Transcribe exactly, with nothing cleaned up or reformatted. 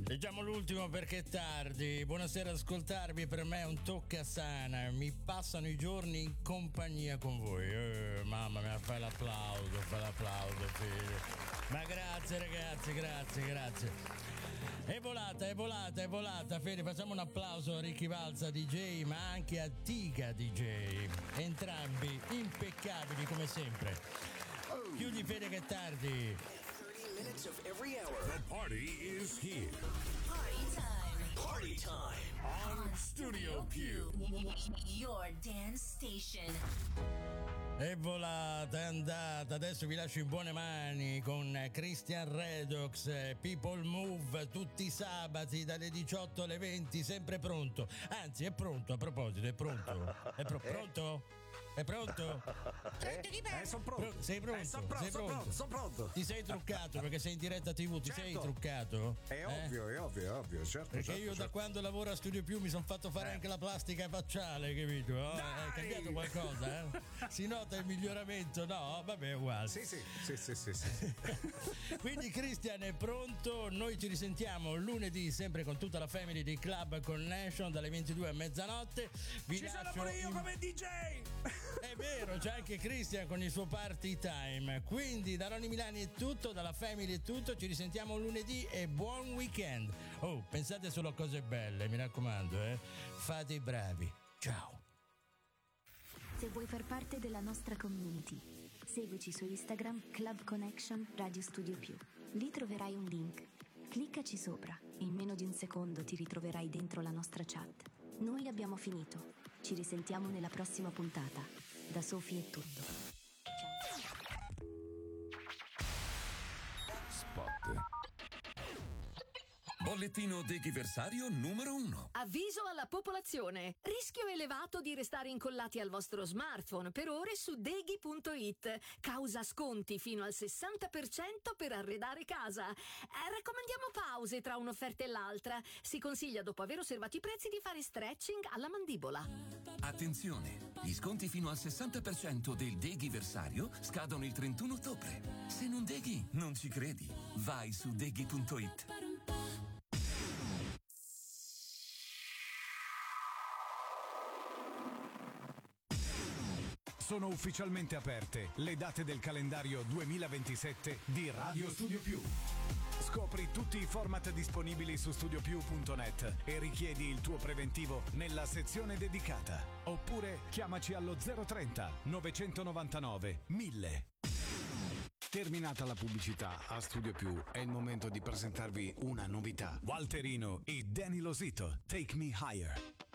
Leggiamo l'ultimo perché è tardi. Buonasera, ascoltarvi per me è un tocca sana. Mi passano i giorni in compagnia con voi. Eh, mamma mia, fai l'applauso, fai l'applauso, figlio. Ma grazie ragazzi, grazie, grazie. È volata, è volata, è volata. Fede, facciamo un applauso a Ricky Valza D J, ma anche a Tica D J. Entrambi impeccabili come sempre. Chiudi Fede che è tardi. Minutes of every hour. The party is here. Party time. Party time. On Studio Più. Your dance station. È volata, è andata. Adesso vi lascio in buone mani con Christian Redox. People Move tutti i sabati dalle diciotto alle venti, sempre pronto. Anzi, è pronto, a proposito, è pronto. È pro- pronto? È pronto? Eh, eh sono pronto. Pro- sei pronto? Eh, sono pronto, sei sono pronto? pronto, sono pronto. Ti sei truccato perché sei in diretta tivù, ti Certo. sei truccato? È Eh? ovvio, è ovvio, è ovvio, certo. Perché certo, io certo. da quando lavoro a Studio Più mi sono fatto fare Eh. anche la plastica facciale, capito? Oh, è cambiato qualcosa, eh? Si nota il miglioramento? No? Vabbè, è uguale. Sì, sì, sì, sì, sì, sì. Quindi Christian è pronto, noi ci risentiamo lunedì sempre con tutta la family di Club Connection dalle ventidue a mezzanotte. Vi Ci sono lascio pure io in- come D J. È vero, c'è anche Christian con il suo party time. Quindi da Ronny Milani è tutto, dalla family è tutto, ci risentiamo lunedì e buon weekend. Oh, pensate solo a cose belle, mi raccomando, eh. Fate i bravi. Ciao. Se vuoi far parte della nostra community, seguici su Instagram Club Connection Radio Studio Più. Lì troverai un link. Cliccaci sopra e in meno di un secondo ti ritroverai dentro la nostra chat. Noi abbiamo finito. Ci risentiamo nella prossima puntata. Da Sofì è tutto. Spot. Bollettino deghiversario numero uno. Avviso alla popolazione. Rischio elevato di restare incollati al vostro smartphone per ore su deghi punto it. Causa sconti fino al sessanta per cento per arredare casa. Eh, raccomandiamo pause tra un'offerta e l'altra. Si consiglia, dopo aver osservato i prezzi, di fare stretching alla mandibola. Attenzione, gli sconti fino al sessanta per cento del deghiversario scadono il trentuno ottobre. Se non deghi, non ci credi. Vai su deghi punto it. Sono ufficialmente aperte le date del calendario duemilaventisette di Radio Studio Più. Scopri tutti i format disponibili su studio più punto net e richiedi il tuo preventivo nella sezione dedicata. Oppure chiamaci allo zero trenta novecentonovantanove mille. Terminata la pubblicità, a Studio Più è il momento di presentarvi una novità. Walterino e Danny Losito, Take Me Higher.